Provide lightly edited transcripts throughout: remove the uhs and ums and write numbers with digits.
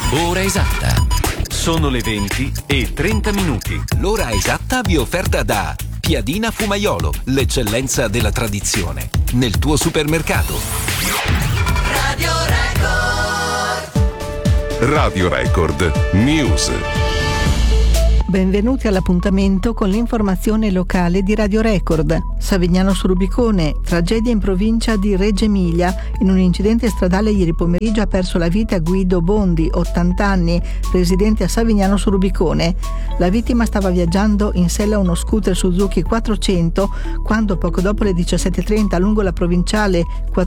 Ora esatta. Sono le 20:30. L'ora esatta vi è offerta da Piadina Fumaiolo, l'eccellenza della tradizione, nel tuo supermercato. Radio Record News. Benvenuti all'appuntamento con l'informazione locale di Radio Record. Savignano sul Rubicone, tragedia in provincia di Reggio Emilia. In un incidente stradale ieri pomeriggio ha perso la vita Guido Bondi, 80 anni, residente a Savignano sul Rubicone. La vittima stava viaggiando in sella a uno scooter Suzuki 400 quando poco dopo le 17:30 lungo la provinciale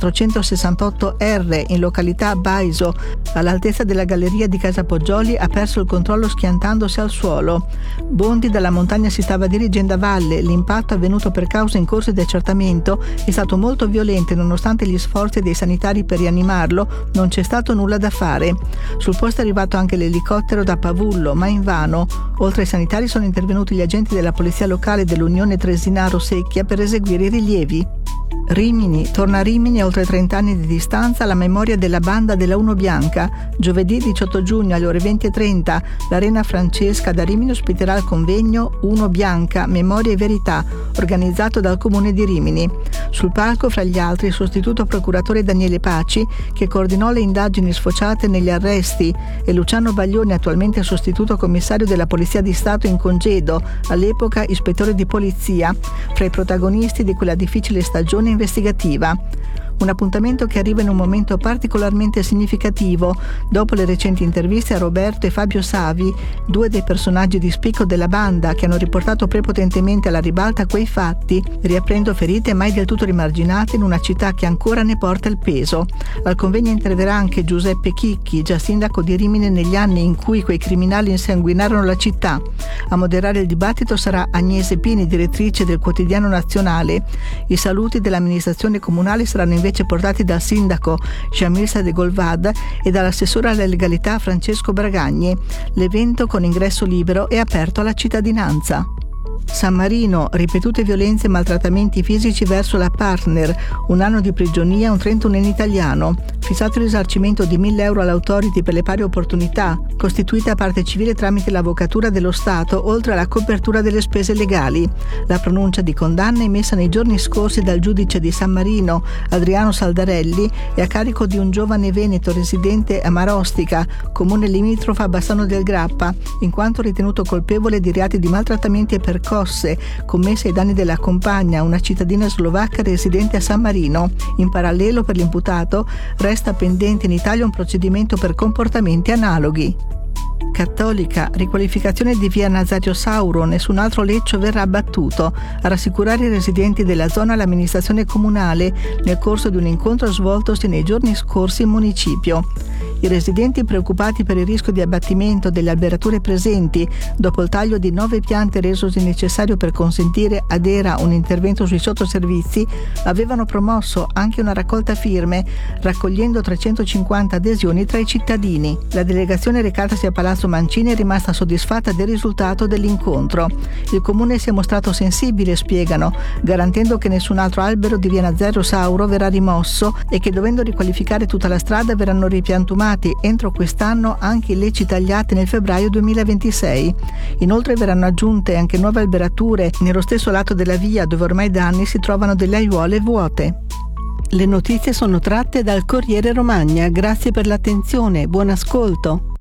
468R in località Baiso, all'altezza della galleria di Casa Poggioli, ha perso il controllo schiantandosi al suolo. Bondi dalla montagna si stava dirigendo a valle. L'impatto, avvenuto per causa in corso di accertamento, è stato molto violento e nonostante gli sforzi dei sanitari per rianimarlo non c'è stato nulla da fare. Sul posto è arrivato anche l'elicottero da Pavullo, ma invano. Oltre ai sanitari sono intervenuti gli agenti della polizia locale dell'Unione Tresinaro Secchia per eseguire i rilievi. Rimini, torna a Rimini a oltre 30 anni di distanza la memoria della banda della Uno Bianca. Giovedì 18 giugno alle ore 20:30 l'Arena Francesca da Rimini ospiterà il convegno Uno Bianca, Memoria e Verità, organizzato dal Comune di Rimini. Sul palco, fra gli altri, il sostituto procuratore Daniele Paci, che coordinò le indagini sfociate negli arresti, e Luciano Baglioni, attualmente sostituto commissario della Polizia di Stato in congedo, all'epoca ispettore di polizia, fra i protagonisti di quella difficile stagione investigativa. Un appuntamento che arriva in un momento particolarmente significativo, dopo le recenti interviste a Roberto e Fabio Savi, due dei personaggi di spicco della banda che hanno riportato prepotentemente alla ribalta quei fatti, riaprendo ferite mai del tutto rimarginate in una città che ancora ne porta il peso. Al convegno interverrà anche Giuseppe Chicchi, già sindaco di Rimini negli anni in cui quei criminali insanguinarono la città. A moderare il dibattito sarà Agnese Pini, direttrice del Quotidiano Nazionale. I saluti dell'amministrazione comunale saranno invece portati dal sindaco Jamil Sadegolvad e dall'assessore alla legalità Francesco Bragagni. L'evento, con ingresso libero, è aperto alla cittadinanza. San Marino, ripetute violenze e maltrattamenti fisici verso la partner, 1 anno di prigionia a un 31enne italiano. Fissato il risarcimento di 1.000 euro all'Authority per le pari opportunità, costituita a parte civile tramite l'Avvocatura dello Stato, oltre alla copertura delle spese legali. La pronuncia di condanna emessa nei giorni scorsi dal giudice di San Marino, Adriano Saldarelli, è a carico di un giovane veneto residente a Marostica, comune limitrofa a Bassano del Grappa, in quanto ritenuto colpevole di reati di maltrattamenti e percosse commessi ai danni della compagna, una cittadina slovacca residente a San Marino. In parallelo, per l'imputato resta pendente in Italia un procedimento per comportamenti analoghi. Cattolica, riqualificazione di via Nazario Sauro, nessun altro leccio verrà abbattuto. A rassicurare i residenti della zona l'amministrazione comunale nel corso di un incontro svoltosi nei giorni scorsi in municipio. I residenti, preoccupati per il rischio di abbattimento delle alberature presenti dopo il taglio di 9 piante resosi necessario per consentire ad ERA un intervento sui sottoservizi, avevano promosso anche una raccolta firme raccogliendo 350 adesioni tra i cittadini. La delegazione recatasi a Palazzo Mancini è rimasta soddisfatta del risultato dell'incontro. Il comune si è mostrato sensibile, spiegano, garantendo che nessun altro albero di via Nazario Sauro verrà rimosso e che, dovendo riqualificare tutta la strada, verranno ripiantumati entro quest'anno anche i lecci tagliati nel febbraio 2026. Inoltre verranno aggiunte anche nuove alberature nello stesso lato della via dove ormai da anni si trovano delle aiuole vuote. Le notizie sono tratte dal Corriere Romagna. Grazie per l'attenzione, buon ascolto.